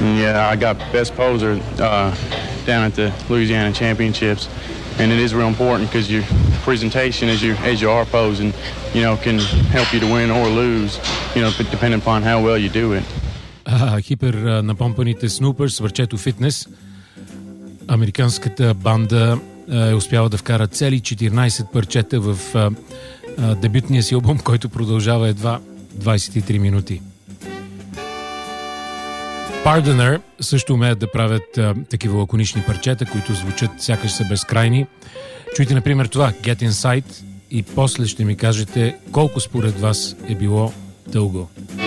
And yeah, I got best poser down at the Louisiana Championships, and it is real important because your presentation as you are posing, can help you to win or lose, depending upon how well you do it. Хипер напомпаните Snoopers, върчето фитнес. Американската банда е успяла да вкара цели 14 парчета в дебютния си албум, който продължава едва 23 минути. Pardoner също умеят да правят такива лаконични парчета, които звучат сякаш са безкрайни. Чуйте, например, това Get Inside и после ще ми кажете колко според вас е било дълго.